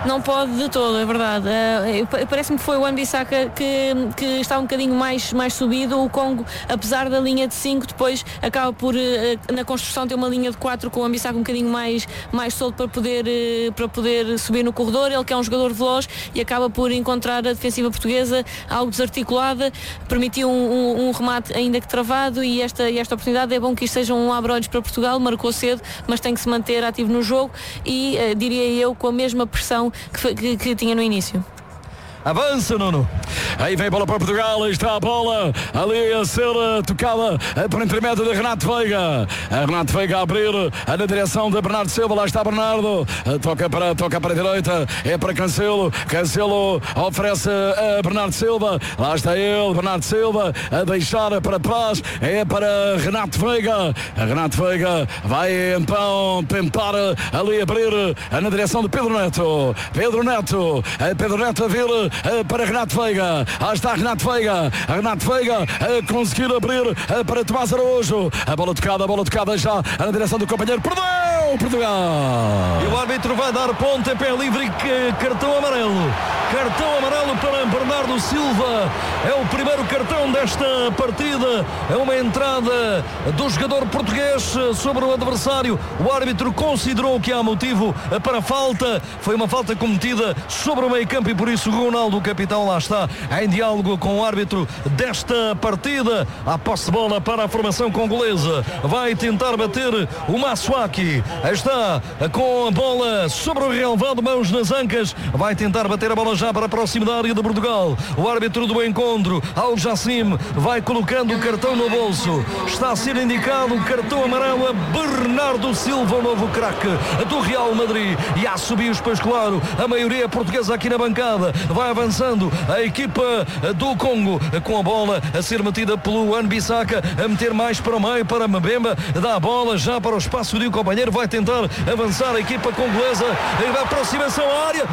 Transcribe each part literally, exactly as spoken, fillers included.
Não pode de todo, é verdade. Uh, Parece-me que foi o Wan-Bissaka que, que está um bocadinho mais, mais subido. O Congo, apesar da linha de cinco, depois acaba por, uh, na construção, ter uma linha de quatro com o Wan-Bissaka um bocadinho mais, mais solto para poder, uh, para poder subir no corredor. Ele que é um jogador veloz e acaba por encontrar a defensiva portuguesa algo desarticulada. Permitiu um, um, um remate ainda que travado e esta, e esta oportunidade é bom que isto seja um abre-olhos para Portugal. Marcou cedo, mas tem que se manter ativo no jogo e, uh, diria eu, com a mesma pressão que, que, que tinha no início. Avança, Nuno. Aí vem a bola para Portugal. Aí está a bola ali a ser tocada por intermédio de Renato Veiga. A Renato Veiga a abrir na direção de Bernardo Silva. Lá está Bernardo. Toca para, toca para a direita. É para Cancelo. Cancelo oferece a Bernardo Silva. Lá está ele, Bernardo Silva, a deixar para trás. É para Renato Veiga. A Renato Veiga vai então tentar ali abrir na direção de Pedro Neto. Pedro Neto. Pedro Neto a vir para Renato Veiga. Lá está Renato Veiga. A Renato Veiga a conseguir abrir para Tomás Araújo. A bola tocada, a bola tocada já na direção do companheiro. Perdeu Portugal. E o árbitro vai dar pontapé livre e cartão amarelo. Cartão amarelo para Bernardo Silva. É o primeiro cartão desta partida. É uma entrada do jogador português sobre o adversário. O árbitro considerou que há motivo para falta. Foi uma falta cometida sobre o meio-campo e por isso o Ronaldo, o capitão, lá está em diálogo com o árbitro desta partida. A posse de bola para a formação congolesa. Vai tentar bater o Masuaki. Está com a bola sobre o relevado, mãos nas ancas. Vai tentar bater a bola já para a próxima da área de Portugal. O árbitro do encontro, Al Jassim, vai colocando o cartão no bolso. Está a ser indicado o cartão amarelo a Bernardo Silva, o novo craque do Real Madrid. E há subiu, pois claro, a maioria portuguesa aqui na bancada. Vai avançando a equipa do Congo com a bola a ser metida pelo Wan-Bissaka, a meter mais para o meio para Mbemba, dá a bola já para o espaço de um companheiro, vai tentar avançar a equipa congolesa, a aproximação à área,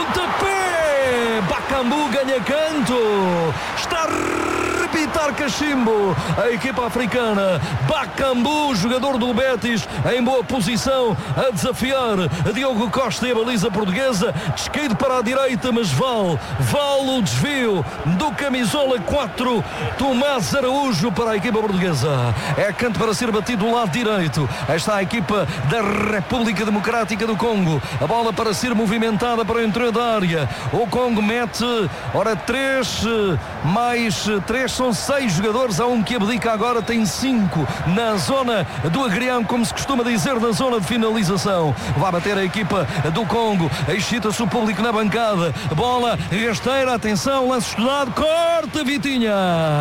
pontapé, Bakambu ganha canto, está a repitar cachimbo a equipa africana. Bakambu, jogador do Betis, em boa posição a desafiar a Diogo Costa e a baliza portuguesa, descaído para a direita, mas vale, vale o desvio do camisola quatro, Tomás Araújo para a equipa portuguesa. É canto para ser batido do lado direito. Aí está a equipa da República Democrática do Congo. A bola para ser movimentada para o interior da área. O Congo mete, ora, três mais três, são seis jogadores. Há um que abdica agora, tem cinco na zona do agrião, como se costuma dizer, na zona de finalização. Vai bater a equipa do Congo. Excita-se o público na bancada. Bola rasteira, atenção, lance estudado, corta Vitinha.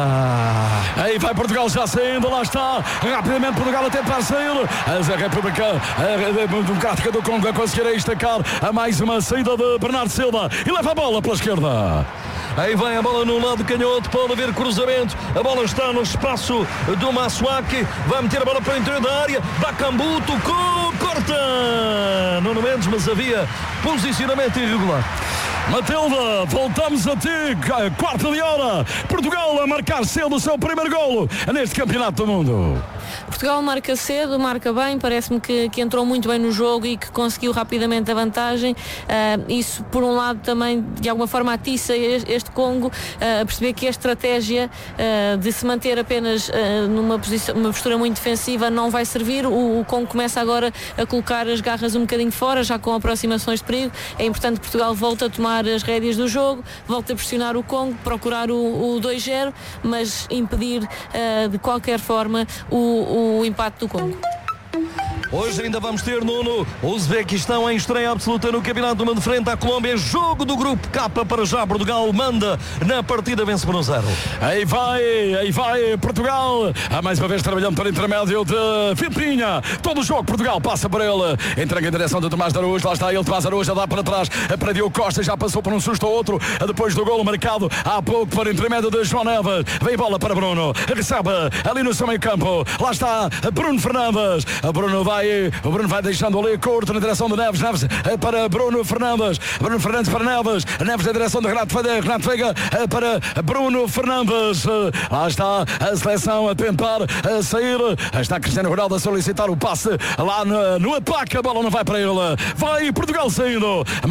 Aí vai Portugal já saindo, lá está. Rapidamente Portugal a tentar sair. A República Democrática do Congo a conseguir destacar a mais uma saída de Bernardo Silva e leva a bola pela esquerda. Aí vai a bola no lado canhoto, pode haver cruzamento. A bola está no espaço do Masuaki. Vai meter a bola para o interior da área. Bakambu tocou, corta Nuno Mendes, mas havia posicionamento irregular. Matilda, voltamos a ti, quarta de hora. Portugal a marcar cedo o seu primeiro golo neste Campeonato do Mundo. Portugal marca cedo, marca bem, parece-me que, que entrou muito bem no jogo e que conseguiu rapidamente a vantagem. Uh, isso, por um lado, também de alguma forma atiça este, este Congo uh, a perceber que a estratégia uh, de se manter apenas uh, numa posição, uma postura muito defensiva não vai servir. O, o Congo começa agora a colocar as garras um bocadinho fora, já com aproximações de perigo. É importante que Portugal volte a tomar as rédeas do jogo, volte a pressionar o Congo, procurar o, o dois zero, mas impedir uh, de qualquer forma o o empate do Congo. Hoje ainda vamos ter, Nuno, o Uzbequistão em estreia absoluta no Campeonato do Mundo frente à Colômbia. Jogo do grupo K para já. Portugal manda na partida, vence por um zero. Aí vai, aí vai Portugal. A mais uma vez trabalhando para o intermédio de Filipinha. Todo o jogo Portugal passa por ele. Entrega em direção de Tomás Araújo. Lá está ele, Tomás Araújo a dar para trás. Para Diogo Costa, já passou por um susto ou outro. Depois do golo marcado há pouco para o intermédio de João Neves. Vem bola para Bruno. Recebe ali no seu meio campo. Lá está Bruno Fernandes. Bruno vai O Bruno vai deixando ali curto na direção de Neves. Neves para Bruno Fernandes. Bruno Fernandes para Neves. Neves na direção de Renato Veiga. Renato Veiga para Bruno Fernandes. Lá está a seleção a tentar sair. Está Cristiano Ronaldo a solicitar o passe lá no, no ataque. A bola não vai para ele. Vai Portugal saindo.